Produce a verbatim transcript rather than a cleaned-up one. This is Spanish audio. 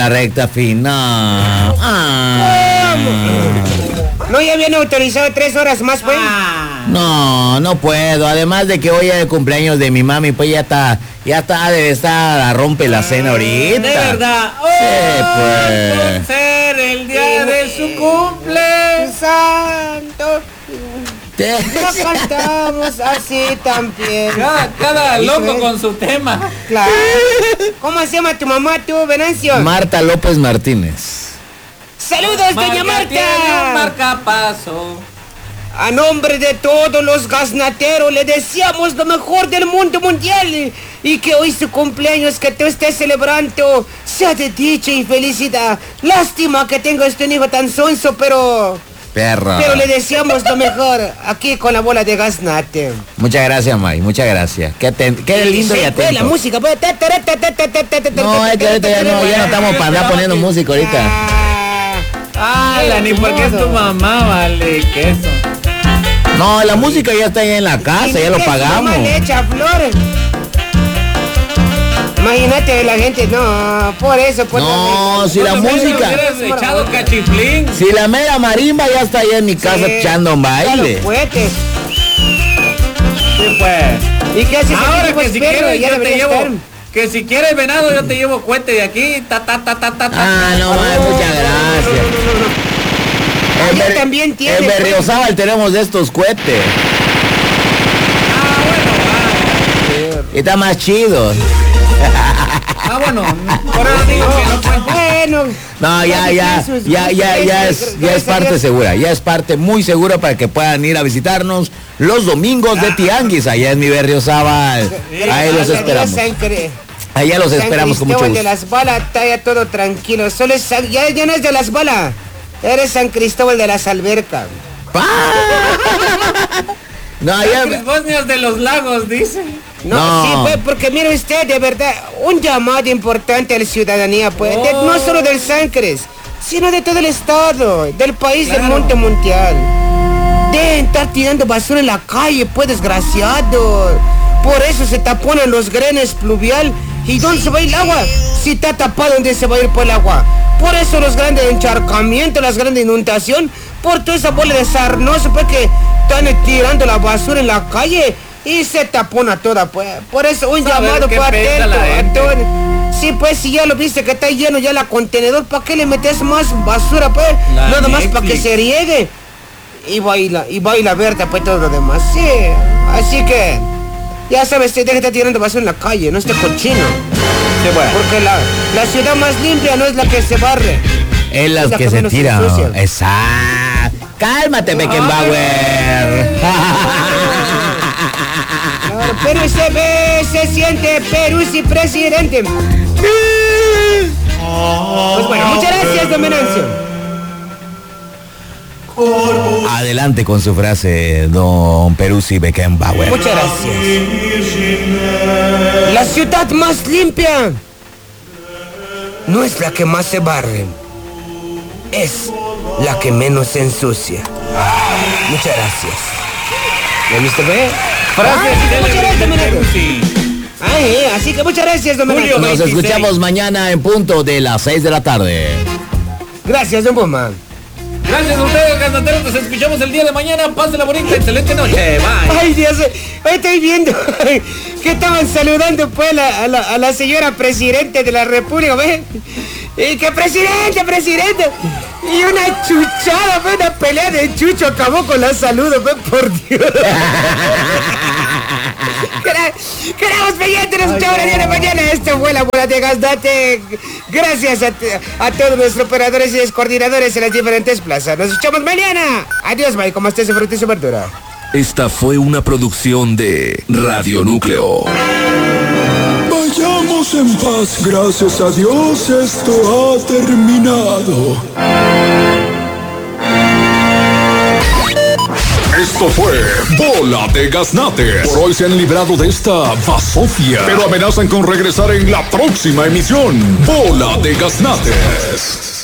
La recta final. Ah. ¿No ya habían autorizado tres horas más, pues? Ah. No, no puedo. Además de que hoy es el cumpleaños de mi mami, pues ya está, ya está, debe estar a rompe la cena ahorita. De verdad. Oh, sí, pues. Por ser el día de su cumple. Santo. No cantamos así también. Cada, cada loco con su tema. Claro. ¿Cómo se llama tu mamá, tú, Venancio? Marta López Martínez. ¡Saludos, doña Marta! Marcapaso. A nombre de todos los gaznateros le deseamos lo mejor del mundo mundial y que hoy su cumpleaños que tú estés celebrando sea de dicha y felicidad. Lástima que tenga este hijo tan sonso, pero... Perra. Pero le deseamos lo mejor aquí con la bola de gaznate. Muchas gracias, May, muchas gracias. Qué, aten- qué lindo y atento. La música, pues. No, es que ahorita ya no, ya no estamos para andar poniendo música ahorita. Ah, la ni porque es tu mamá, vale, queso. No, la música ya está ahí en la casa, ya lo pagamos. Le echa flores. Imagínate la gente, no, por eso, por No, si la música. Echado cachiflín. Si la mera marimba ya está ahí en mi casa Sí, echando un baile. Puetes. Sí, pues. ¿Y qué haces? Ahora que si quieres ya yo te debería llevo. estar. Que si quieres venado yo te llevo cohete de aquí. Ta ta ta ta ta. Ah, no, May, muchas gracias. En Allá Ber- también tiene, En pues. Berriozábal tenemos de estos cohetes. Ah, bueno, ah. Y está más chido. Ah, bueno, por eso digo que no puedo. Bueno. No, ya, ya, ya, ya, ya es, ya es parte segura, ya es parte muy segura para que puedan ir a visitarnos los domingos de Tianguis, allá en mi Berriozábal. Ahí los esperamos. Allá los esperamos con mucho San Cristóbal gusto. de las Balas, está ya todo tranquilo. Solo es San- ya, ya no es de las Balas. Eres San Cristóbal de las Albercas. No, ya. Bosnias de los lagos, dice. No, No. sí, pues, porque mire usted, de verdad, un llamado importante a la ciudadanía, pues, de- Oh. no solo del Sancres, sino de todo el estado, del país, Claro. del monte mundial. Deben estar tirando basura en la calle, pues, desgraciado. Por eso se taponan los grenes pluvial. ¿Y dónde se va a ir el agua? Si está tapado, ¿dónde se va a ir por el agua? Por eso los grandes encharcamientos, las grandes inundaciones, por toda esa bola de sarnoso, pues, que están tirando la basura en la calle. Y se tapona toda, pues. Por eso un Saber llamado, qué pues, piensa atento, la gente. atento. Sí, pues, si ya lo viste que está lleno ya la contenedor, ¿para qué le metes más basura, pues? La Nada más para que Netflix. se riegue. Y baila, y baila verde, pues, todo lo demás. Sí, así que, ya sabes, te deja de estar tirando basura en la calle, no esté cochino. Sí, bueno. Porque la, la ciudad más limpia no es la que se barre. Es las la que que se menos tiran. ensucia. Exacto. Cálmate, Beckenbauer. Claro, pero se ve, se siente Perú si presidente. Pues bueno, muchas gracias, don Venancio. Adelante con su frase, don Peruzzi Beckenbauer. Muchas gracias. La ciudad más limpia no es la que más se barre, es la que menos se ensucia. Muchas gracias. ¿Ya viste, ve? Frases muchas gracias, don Venancio. Peruzzi. Ay, eh, así que muchas gracias, don Venancio. Julio Nos veintiséis. escuchamos mañana en punto de las seis de la tarde. Gracias, don Boma. Gracias a ustedes, gaznateros. Nos escuchamos el día de mañana. Pásenla bonita. Excelente noche. Bye. Ay, Dios, hoy estoy viendo que estaban saludando pues a la, a la señora presidente de la República, ¿ves? Y que presidente, presidente. Y una chuchada, pues, una pelea de chucho acabó con la salud, pues, por Dios. Queremos pendientes, nos escuchamos el día de mañana. Esto fue la bola de Gaznate. Gracias a, a todos nuestros operadores y coordinadores en las diferentes plazas. Nos escuchamos mañana. Adiós, bye. Como estés, fruta y su verdura. Esta fue una producción de Radio Núcleo. Vayamos en paz, gracias a Dios esto ha terminado. Esto fue Bola de Gaznate. Por hoy se han librado de esta basofia, pero amenazan con regresar en la próxima emisión. Bola de Gaznates.